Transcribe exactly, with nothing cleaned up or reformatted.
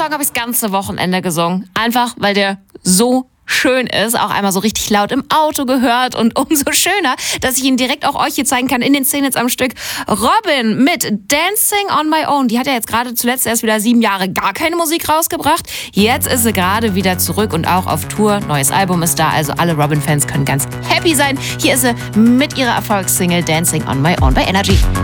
Song habe ich das ganze Wochenende gesungen. Einfach, weil der so schön ist, auch einmal so richtig laut im Auto gehört und umso schöner, dass ich ihn direkt auch euch hier zeigen kann in den Szenen jetzt am Stück. Robyn mit Dancing on My Own. Die hat ja jetzt gerade zuletzt erst wieder sieben Jahre gar keine Musik rausgebracht. Jetzt ist sie gerade wieder zurück und auch auf Tour. Neues Album ist da, also alle Robyn-Fans können ganz happy sein. Hier ist sie mit ihrer Erfolgssingle Dancing on My Own bei Energy.